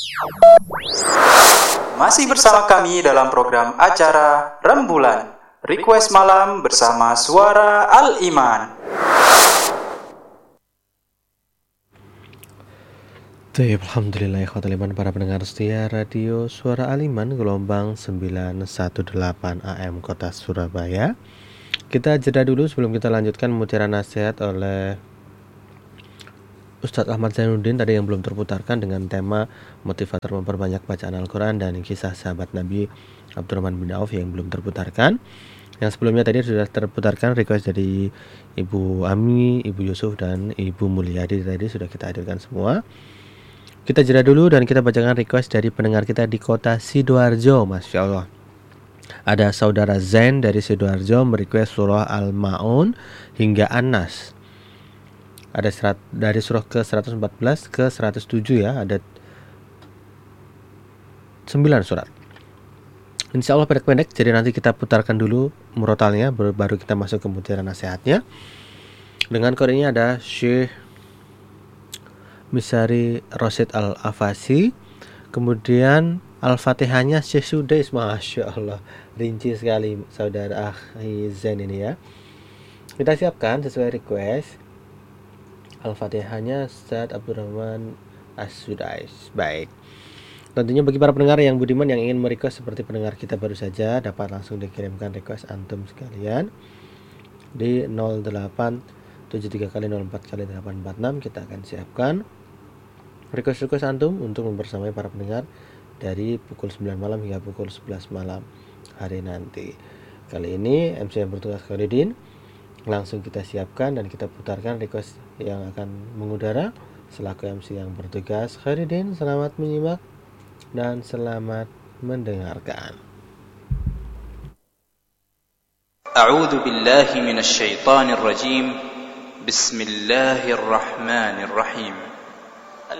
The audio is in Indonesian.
Masih bersama kami dalam program acara Rembulan Request Malam bersama Suara Al-Iman. Alhamdulillah ikhwatal iman, para pendengar setia radio Suara Al-Iman gelombang 918 AM Kota Surabaya. Kita jeda dulu sebelum kita lanjutkan mutiara nasihat oleh Ustadz Ahmad Zainuddin tadi yang belum terputarkan dengan tema motivator memperbanyak bacaan Al-Quran dan kisah sahabat Nabi Abdurrahman bin Auf yang belum terputarkan. Yang sebelumnya tadi sudah terputarkan request dari Ibu Ami, Ibu Yusuf dan Ibu Mulyadi, tadi sudah kita hadirkan semua. Kita jeda dulu dan kita bacakan request dari pendengar kita di kota Sidoarjo. Masya Allah, ada saudara Zain dari Sidoarjo merequest surah Al-Ma'un hingga An-Nas. Ada dari surah ke 114 ke 107 ya, ada 9 surat. Insya Allah pendek-pendek, jadi nanti kita putarkan dulu murotalnya, baru kita masuk ke mutiara nasihatnya. Dengan kodenya ada Syekh Misari Rosid Al-Afasi. Kemudian Al-Fatihahnya Syekh Sudais. Masya Allah, rinci sekali saudara Zain ini ya. Kita siapkan sesuai request. Al-Fatihahnya Ustaz Abdurrahman As-Sudais. Baik. Tentunya bagi para pendengar yang budiman yang ingin merequest seperti pendengar kita baru saja, dapat langsung dikirimkan request antum sekalian di 0873 kali 04 kali 846. Kita akan siapkan request antum untuk membersamai para pendengar dari pukul 9 malam hingga pukul 11 malam hari nanti. Kali ini MC yang bertugas Khalidin langsung kita siapkan dan kita putarkan request yang akan mengudara selaku MC yang bertugas Khalidin. Selamat menyimak dan selamat mendengarkan. A'udzu billahi minasy syaithanir rajim. Bismillahirrahmanirrahim.